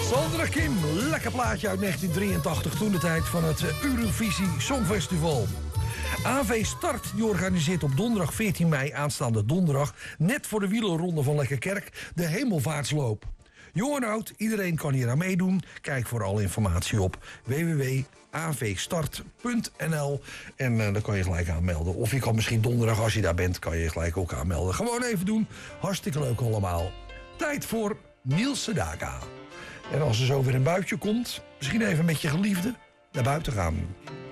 Sandra Kim, lekker plaatje uit 1983, toen de tijd van het Eurovisie Songfestival. AV Start die organiseert op donderdag 14 mei aanstaande donderdag, net voor de wielerronde van Lekkerkerk, de Hemelvaartsloop. Jong en oud, iedereen kan hier aan meedoen. Kijk voor alle informatie op www.avstart.nl en dan kan je gelijk aanmelden. Of je kan misschien donderdag, als je daar bent, kan je gelijk ook aanmelden. Gewoon even doen. Hartstikke leuk allemaal. Tijd voor Niels Sedaka. En als er zo weer een buitje komt, misschien even met je geliefde naar buiten gaan.